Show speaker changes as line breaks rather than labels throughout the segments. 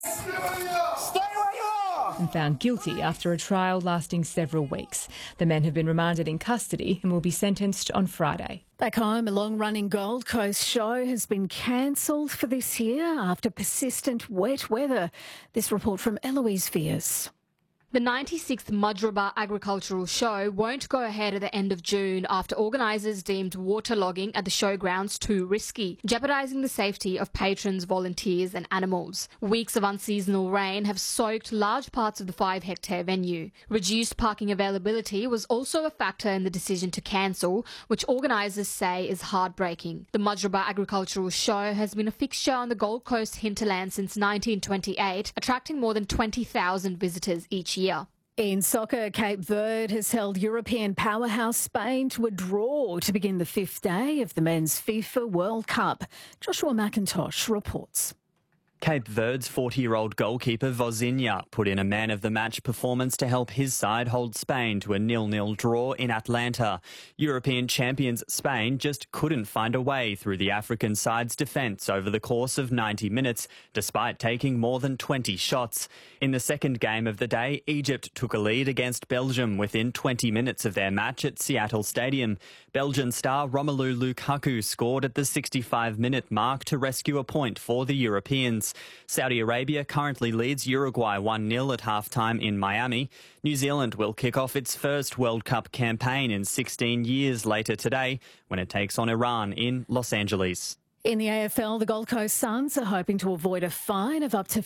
Stay where you are!
And found guilty after a trial lasting several weeks. The men have been remanded in custody and will be sentenced on Friday.
Back home, a long-running Gold Coast show has been cancelled for this year after persistent wet weather. This report from Eloise Viers.
The 96th Mudgeeraba Agricultural Show won't go ahead at the end of June after organisers deemed waterlogging at the showgrounds too risky, jeopardising the safety of patrons, volunteers and animals. Weeks of unseasonal rain have soaked large parts of the 5-hectare venue. Reduced parking availability was also a factor in the decision to cancel, which organisers say is heartbreaking. The Mudgeeraba Agricultural Show has been a fixture on the Gold Coast hinterland since 1928, attracting more than 20,000 visitors each year.
In soccer, Cape Verde has held European powerhouse Spain to a draw to begin the 5th day of the Men's FIFA World Cup. Joshua McIntosh reports.
Cape Verde's 40-year-old goalkeeper Vozinha put in a man-of-the-match performance to help his side hold Spain to a 0-0 draw in Atlanta. European champions Spain just couldn't find a way through the African side's defence over the course of 90 minutes, despite taking more than 20 shots. In the second game of the day, Egypt took a lead against Belgium within 20 minutes of their match at Seattle Stadium. Belgian star Romelu Lukaku scored at the 65-minute mark to rescue a point for the Europeans. Saudi Arabia currently leads Uruguay 1-0 at half-time in Miami. New Zealand will kick off its first World Cup campaign in 16 years later today when it takes on Iran in Los Angeles.
In the AFL, the Gold Coast Suns are hoping to avoid a fine of up to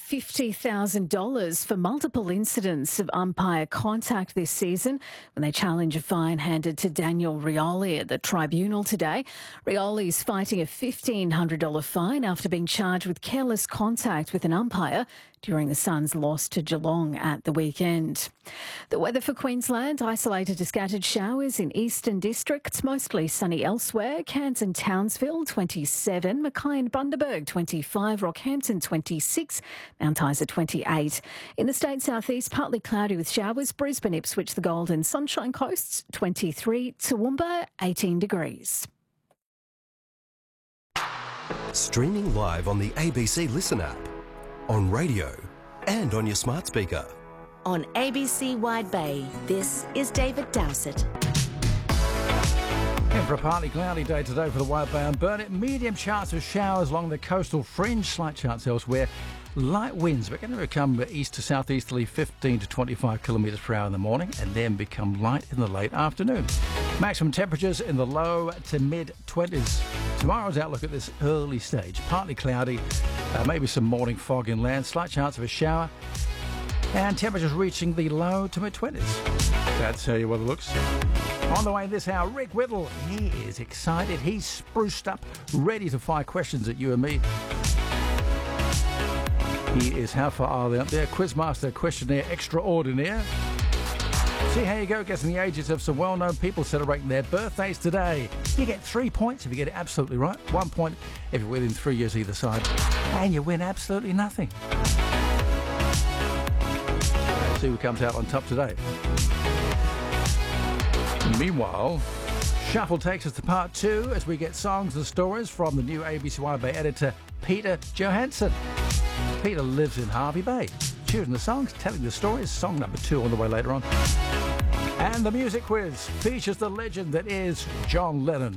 $50,000 for multiple incidents of umpire contact this season when they challenge a fine handed to Daniel Rioli at the tribunal today. Rioli is fighting a $1,500 fine after being charged with careless contact with an umpire during the Suns' loss to Geelong at the weekend. The weather for Queensland, isolated to scattered showers in eastern districts, mostly sunny elsewhere. Cairns and Townsville, 27. Mackay and Bundaberg, 25. Rockhampton, 26. Mount Isa, 28. In the state southeast, partly cloudy with showers. Brisbane, Ipswich, the Gold and Sunshine Coasts, 23. Toowoomba, 18 degrees.
Streaming live on the ABC Listen app, on radio and on your smart speaker.
On ABC Wide Bay, this is David Dowsett.
And for a partly cloudy day today for the Wide Bay and Burnett, medium chance of showers along the coastal fringe, slight chance elsewhere. Light winds, but going to become east to southeasterly 15 to 25 kilometres per hour in the morning and then become light in the late afternoon. Maximum temperatures in the low to mid-20s. Tomorrow's outlook at this early stage, partly cloudy, maybe some morning fog inland, slight chance of a shower, and temperatures reaching the low to mid-20s. That's how your weather looks. On the way this hour, Rick Whittle. He is excited. He's spruced up, ready to fire questions at you and me. He is How Far Are They Up There? Quizmaster Questionnaire Extraordinaire. See how you go guessing the ages of some well-known people celebrating their birthdays today. You get 3 points if you get it absolutely right. 1 point if you're within 3 years either side. And you win absolutely nothing. Let's see who comes out on top today. Meanwhile, Shuffle takes us to part 2 as we get songs and stories from the new ABC Wide Bay editor, Peter Johansson. Peter lives in Hervey Bay, choosing the songs, telling the stories. Song number 2 on the way later on. And the music quiz features the legend that is John Lennon.